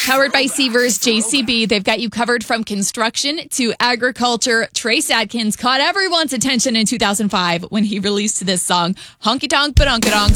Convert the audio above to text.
Powered by Seavers JCB. They've got you covered from construction to agriculture. Trace Adkins caught everyone's attention in 2005 when he released this song, Honky Tonk Badonkadonk.